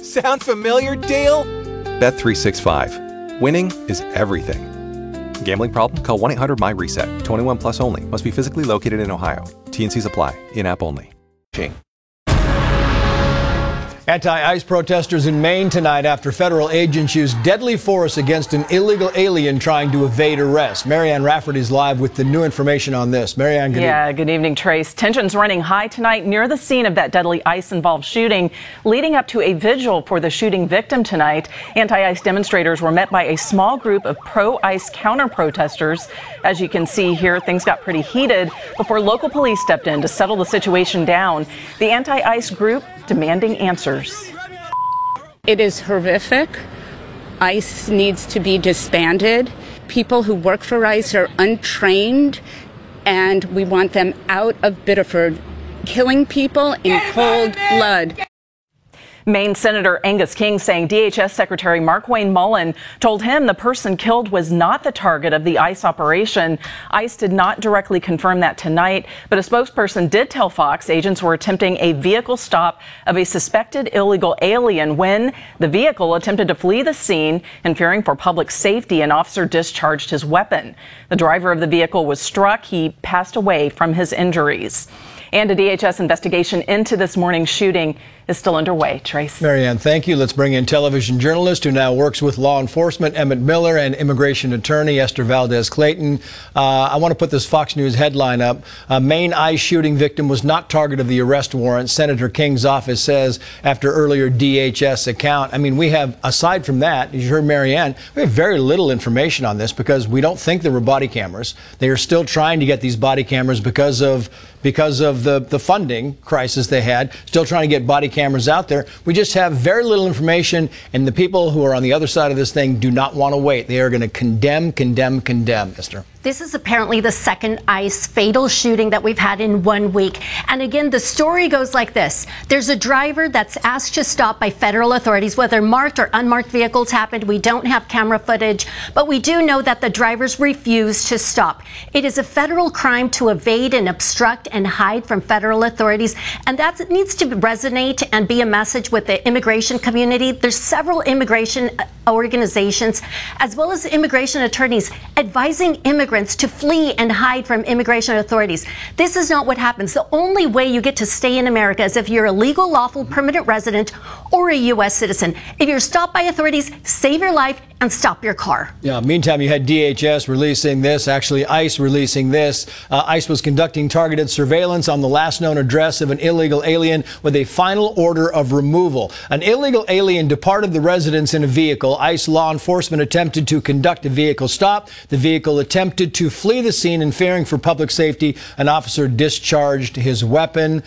Sound familiar, Dale? Bet365. Winning is everything. Gambling problem? Call 1-800-MY-RESET. 21 plus only. Must be physically located in Ohio. T&Cs apply. In-app only. Anti-ICE protesters in Maine tonight after federal agents used deadly force against an illegal alien trying to evade arrest. Marianne Rafferty's live with the new information on this. Marianne, good evening. Good evening, Trace. Tensions running high tonight near the scene of that deadly ICE-involved shooting, leading up to a vigil for the shooting victim tonight. Anti-ICE demonstrators were met by a small group of pro-ICE counter-protesters. As you can see here, things got pretty heated before local police stepped in to settle the situation down. The anti-ICE group demanding answers. It is horrific. ICE needs to be disbanded. People who work for ICE are untrained, and we want them out of Biddeford, killing people in cold blood. Maine Senator Angus King saying DHS Secretary Markwayne Mullin told him the person killed was not the target of the ICE operation. ICE did not directly confirm that tonight, but a spokesperson did tell Fox agents were attempting a vehicle stop of a suspected illegal alien when the vehicle attempted to flee the scene, and fearing for public safety, an officer discharged his weapon. The driver of the vehicle was struck. He passed away from his injuries. And a DHS investigation into this morning's shooting is still underway. Trace. Marianne, thank you. Let's bring in television journalist who now works with law enforcement, Emmett Miller, and immigration attorney Esther Valdez-Clayton. I want to put this Fox News headline up. A Maine ICE shooting victim was not target of the arrest warrant, Senator King's office says, after earlier DHS account. I mean, we have, aside from that, as you heard Marianne, we have very little information on this because we don't think there were body cameras. They are still trying to get these body cameras because of the funding crisis they had, still trying to get body cameras out there. We just have very little information, and the people who are on the other side of this thing do not want to wait. They are going to condemn, Esther. This is apparently the second ICE fatal shooting that we've had in 1 week. And again, the story goes like this. There's a driver that's asked to stop by federal authorities, whether marked or unmarked vehicles happened. We don't have camera footage, but we do know that the drivers refused to stop. It is a federal crime to evade and obstruct and hide from federal authorities, and that needs to resonate and be a message with the immigration community. There's several immigration organizations, as well as immigration attorneys, advising immigrants to flee and hide from immigration authorities. This is not what happens. The only way you get to stay in America is if you're a legal, lawful, permanent resident or a U.S. citizen. If you're stopped by authorities, save your life and stop your car. Yeah, meantime, you had DHS releasing this, actually ICE releasing this. ICE was conducting targeted surveillance on the last known address of an illegal alien with a final order of removal. An illegal alien departed the residence in a vehicle. ICE law enforcement attempted to conduct a vehicle stop. The vehicle attempted to flee the scene, and fearing for public safety, an officer discharged his weapon.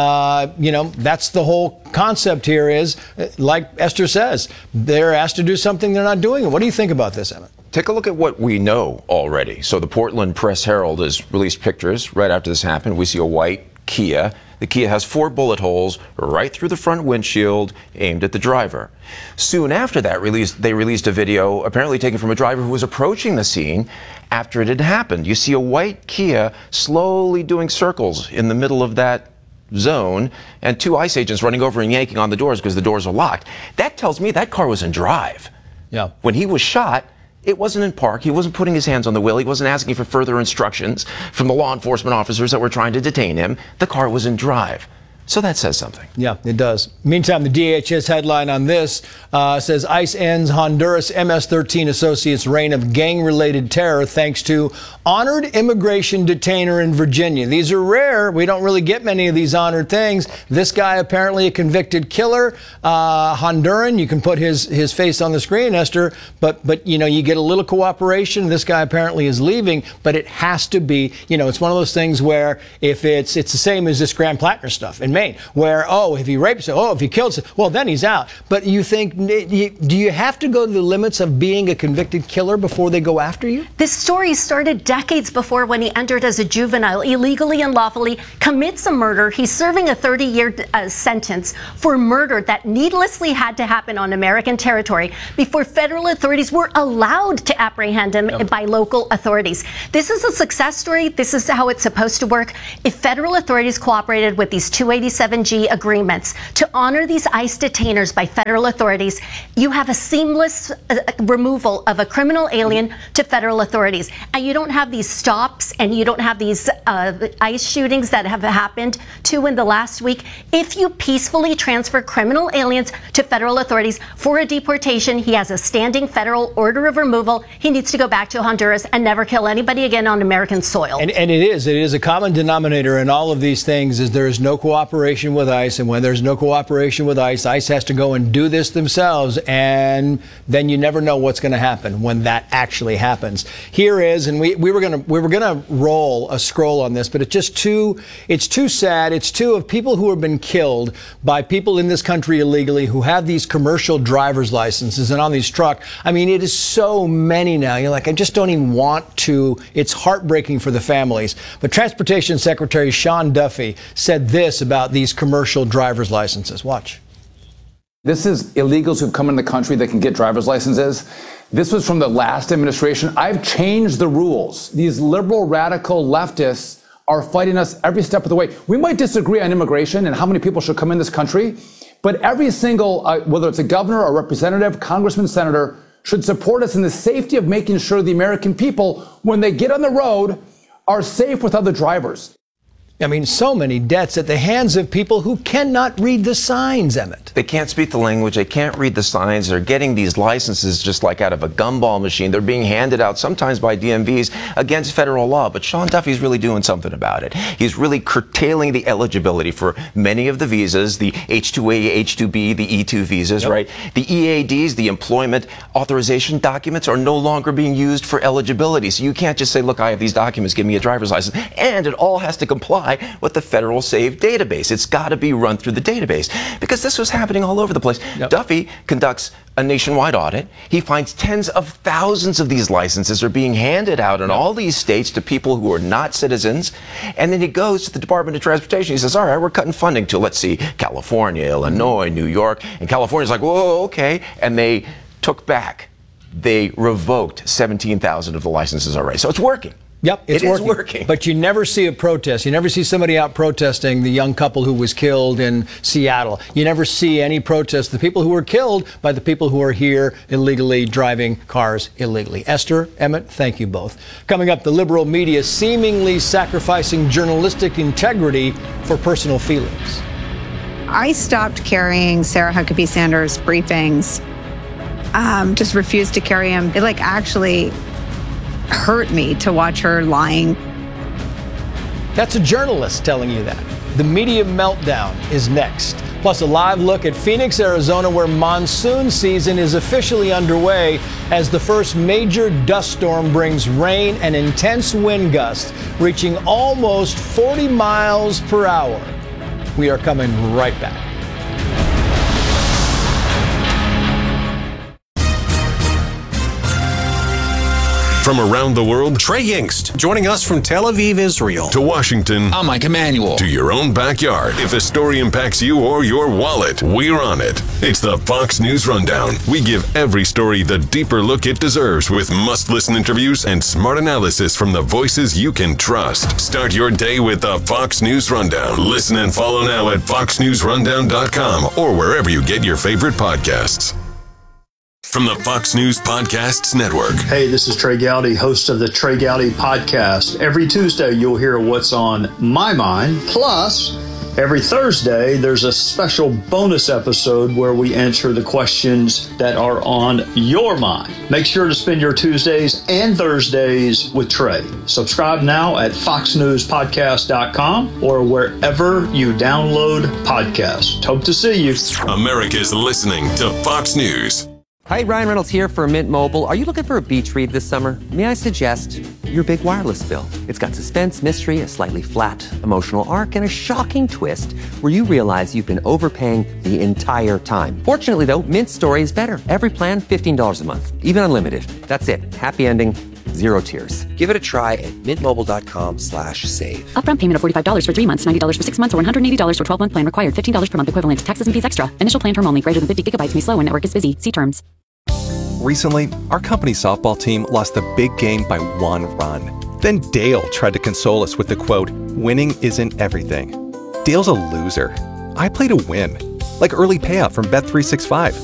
That's the whole concept here is, like Esther says, they're asked to do something they're not doing. What do you think about this, Emmett? Take a look at what we know already. So the Portland Press-Herald has released pictures right after this happened. We see a white Kia. The Kia has 4 bullet holes right through the front windshield aimed at the driver. Soon after that, they released a video apparently taken from a driver who was approaching the scene after it had happened. You see a white Kia slowly doing circles in the middle of that zone, and 2 ICE agents running over and yanking on the doors because the doors are locked. That tells me that car was in drive. Yeah. When he was shot, it wasn't in park. He wasn't putting his hands on the wheel. He wasn't asking for further instructions from the law enforcement officers that were trying to detain him. The car was in drive. So that says something. Yeah, it does. Meantime, the DHS headline on this says ICE ends Honduras MS-13 associates' reign of gang-related terror thanks to honored immigration detainer in Virginia. These are rare. We don't really get many of these honored things. This guy apparently a convicted killer, Honduran. You can put his face on the screen, Esther, but you get a little cooperation. This guy apparently is leaving, but it has to be, it's one of those things where if it's the same as this Grand Plattner stuff in Maine, where, if he rapes it, if he kills it, well, then he's out. But you think, do you have to go to the limits of being a convicted killer before they go after you? This story started decades before when he entered as a juvenile, illegally and lawfully commits a murder. He's serving a 30-year sentence for murder that needlessly had to happen on American territory before federal authorities were allowed to apprehend him by local authorities. This is a success story. This is how it's supposed to work. If federal authorities cooperated with these 280 287G agreements to honor these ICE detainers by federal authorities, you have a seamless removal of a criminal alien to federal authorities. And you don't have these stops, and you don't have these ICE shootings that have happened, 2 in the last week. If you peacefully transfer criminal aliens to federal authorities for a deportation, he has a standing federal order of removal. He needs to go back to Honduras and never kill anybody again on American soil. And it is a common denominator in all of these things is there is no cooperation with ICE, and when there's no cooperation with ICE, ICE has to go and do this themselves, and then you never know what's going to happen when that actually happens. Here is, and we were gonna roll a scroll on this, but it's too sad. It's two of people who have been killed by people in this country illegally who have these commercial driver's licenses and on these trucks. I mean, it is so many now. You're like, I just don't even want to. It's heartbreaking for the families. But Transportation Secretary Sean Duffy said this about these commercial driver's licenses. Watch. This is illegals who've come in the country that can get driver's licenses. This was from the last administration. I've changed the rules. These liberal, radical leftists are fighting us every step of the way. We might disagree on immigration and how many people should come in this country, but every single, whether it's a governor or representative, congressman, senator, should support us in the safety of making sure the American people, when they get on the road, are safe with other drivers. I mean, so many deaths at the hands of people who cannot read the signs, Emmett. They can't speak the language. They can't read the signs. They're getting these licenses just like out of a gumball machine. They're being handed out sometimes by DMVs against federal law. But Sean Duffy's really doing something about it. He's really curtailing the eligibility for many of the visas, the H-2A, H-2B, the E-2 visas, yep. Right? The EADs, the employment authorization documents, are no longer being used for eligibility. So you can't just say, look, I have these documents, give me a driver's license. And it all has to comply with the Federal Save database. It's got to be run through the database because this was happening all over the place. Yep. Duffy conducts a nationwide audit. He finds tens of thousands of these licenses are being handed out in all these states to people who are not citizens. And then he goes to the Department of Transportation. He says, all right, we're cutting funding to, let's see, California, Illinois, New York. And California's like, whoa, okay. And they they revoked 17,000 of the licenses already. So it's working. Yep, it's working. But you never see a protest. You never see somebody out protesting the young couple who was killed in Seattle. You never see any protest. The people who were killed by the people who are here illegally driving cars illegally. Esther, Emmett, thank you both. Coming up, the liberal media seemingly sacrificing journalistic integrity for personal feelings. I stopped carrying Sarah Huckabee Sanders' briefings, just refused to carry them. It actually hurt me to watch her lying. That's a journalist telling you that. The media meltdown is next. Plus a live look at Phoenix, Arizona, where monsoon season is officially underway as the first major dust storm brings rain and intense wind gusts reaching almost 40 miles per hour. We are coming right back. From around the world, Trey Yingst, joining us from Tel Aviv, Israel. To Washington, I'm Mike Emanuel. To your own backyard. If a story impacts you or your wallet, we're on it. It's the Fox News Rundown. We give every story the deeper look it deserves with must-listen interviews and smart analysis from the voices you can trust. Start your day with the Fox News Rundown. Listen and follow now at foxnewsrundown.com or wherever you get your favorite podcasts. From the Fox News Podcasts Network. Hey, this is Trey Gowdy, host of the Trey Gowdy Podcast. Every Tuesday, you'll hear what's on my mind. Plus, every Thursday, there's a special bonus episode where we answer the questions that are on your mind. Make sure to spend your Tuesdays and Thursdays with Trey. Subscribe now at foxnewspodcast.com or wherever you download podcasts. Hope to see you. America's listening to Fox News. Hi, Ryan Reynolds here for Mint Mobile. Are you looking for a beach read this summer? May I suggest your big wireless bill? It's got suspense, mystery, a slightly flat emotional arc, and a shocking twist where you realize you've been overpaying the entire time. Fortunately, though, Mint's story is better. Every plan, $15 a month, even unlimited. That's it. Happy ending. Zero tears. Give it a try at mintmobile.com/save. Upfront payment of $45 for 3 months, $90 for 6 months, or $180 for 12-month plan required. $15 per month equivalent. Taxes and fees extra. Initial plan term only. Greater than 50 gigabytes may slow when network is busy. See terms. Recently, our company softball team lost the big game by 1 run. Then Dale tried to console us with the quote, "Winning isn't everything." Dale's a loser. I play to win. Like early payout from Bet365.